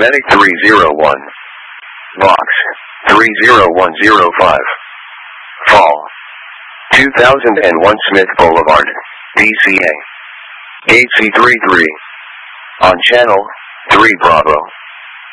Medic 301. Vox 30105. Fall 2001 Smith Boulevard, DCA. Gate C33. On Channel 3 Bravo.